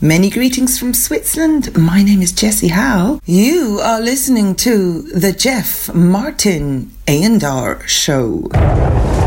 Many greetings from Switzerland. My name is Jessie Howe. You are listening to the Jeff Martin A&R Show.